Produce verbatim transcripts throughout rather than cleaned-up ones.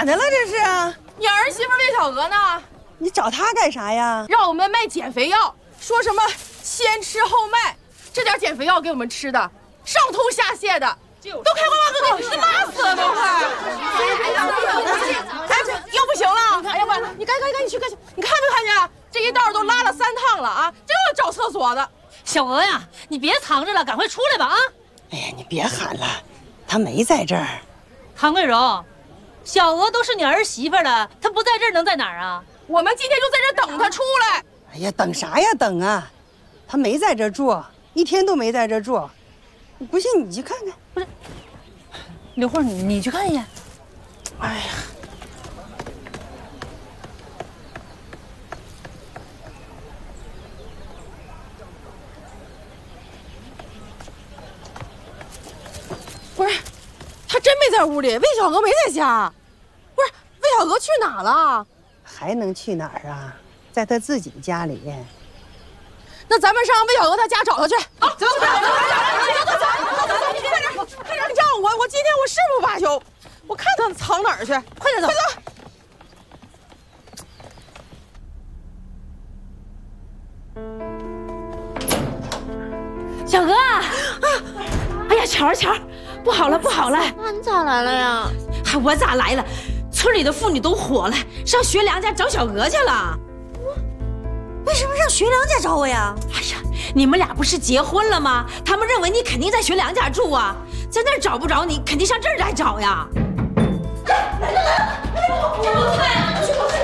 的了？这是啊！ 你儿媳妇魏小娥呢？ 你找她干啥呀？ 让我们卖减肥药，说什么先吃后卖，这点减肥药给我们吃的，上吐下泻的，都开花花给你拉死了都快！哎，又不行了！哎呀妈，你赶赶赶紧去赶紧，你看没看见？这一道都拉了三趟了啊！真有找厕所的。 小娥呀，你别藏着了，赶快出来吧啊！ 哎呀，你别喊了，她没在这儿。 唐桂荣，小娥都是你儿媳妇了，她不在这儿能在哪儿啊？ 我们今天就在这等她出来。 哎呀，等啥呀等啊！她没在这住，一天都没在这住。不信你去看看。 不是，刘慧，你你去看一眼。 哎呀。 不是，他真没在屋里，魏小娥没在家。不是，魏小娥去哪了？ 还能去哪儿啊？在她自己家里。 那咱们上魏小娥她家找她去。好，走走走走走走走走，你快点快点，你让我我今天我誓不罢休，我看她藏哪儿去，快点走，快走。 小娥啊！哎呀，巧儿巧儿，不好了不好了！ 啊，你咋来了呀？ 还我咋来了？村里的妇女都火了，上学良家找小娥去了。 为什么让学良家找我呀？ 哎呀，你们俩不是结婚了吗？他们认为你肯定在学良家住啊，在那儿找不着你，肯定上这儿来找呀。来了来了！哎呦，我快啊！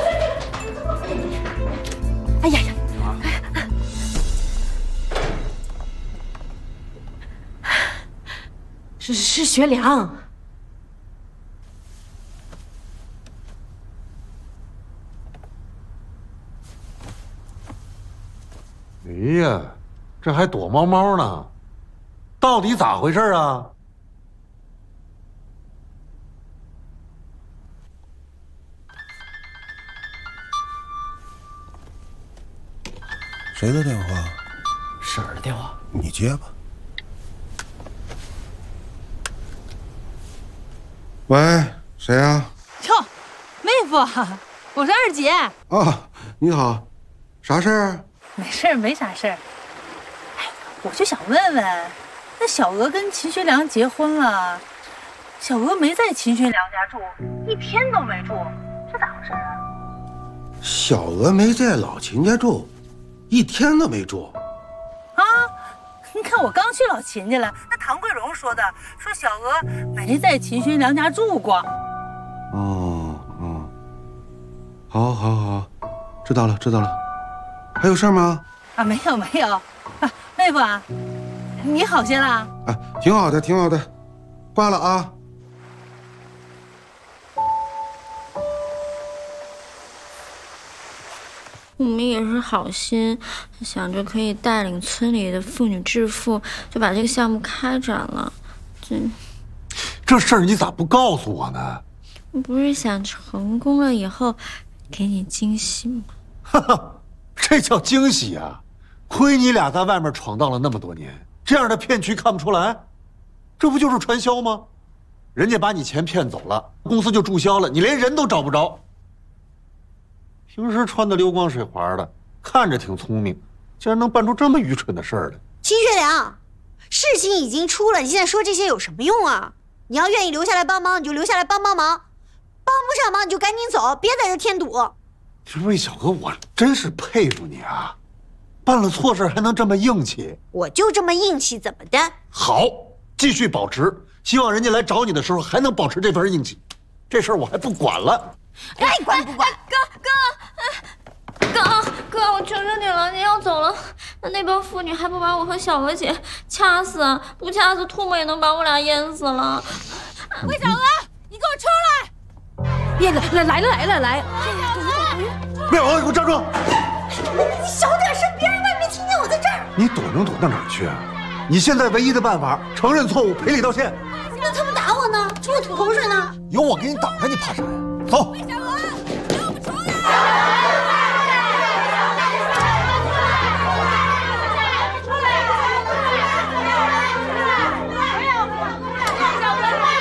哎呀呀！是是学良。 哎呀，这还躲猫猫呢，到底咋回事啊？ 谁的电话？ 婶儿的电话。 你接吧。喂，谁啊？ 哟，妹夫，我是二姐。 啊，你好，啥事儿？ 没事儿，没啥事儿。哎，我就想问问，那小娥跟秦学良结婚了，小娥没在秦学良家住，一天都没住，这咋回事啊？ 小娥没在老秦家住，一天都没住。 啊，你看我刚去老秦家了，那唐桂荣说的，说小娥没在秦学良家住过。 哦哦，好，好，好，知道了，知道了。还有事儿吗？ 啊，没有没有。啊，妹夫啊，你好些了？ 哎，挺好的，挺好的，挂了啊。 我们也是好心，想着可以带领村里的妇女致富，就把这个项目开展了。这这事儿你咋不告诉我呢？ 我不是想成功了以后给你惊喜吗？ 哈哈，这叫惊喜啊！亏你俩在外面闯荡了那么多年，这样的骗局看不出来，这不就是传销吗？人家把你钱骗走了，公司就注销了，你连人都找不着。平时穿的溜光水滑的，看着挺聪明，竟然能办出这么愚蠢的事儿来。 秦学良，事情已经出了，你现在说这些有什么用啊？你要愿意留下来帮忙，你就留下来帮帮忙；帮不上忙，你就赶紧走，别在这添堵。 这魏小娥，我真是佩服你啊！办了错事还能这么硬气。 我就这么硬气，怎么的？ 好，继续保持。希望人家来找你的时候还能保持这份硬气。这事儿我还不管了。 哎，管不管？哥哥，哥哥，我求求你了，你要走了，那那帮妇女还不把我和小娥姐掐死？不掐死，唾沫也能把我俩淹死了。 魏小娥，你给我出来！ 别来来了来了来！ 魏小娥，你给我站住！ 你小点声，别让外面听见我在这儿。 你躲能躲到哪儿去啊？你现在唯一的办法，承认错误，赔礼道歉。 那他们打我呢？冲我吐口水呢？ 有我给你挡着，你怕啥呀？走。 魏小娥。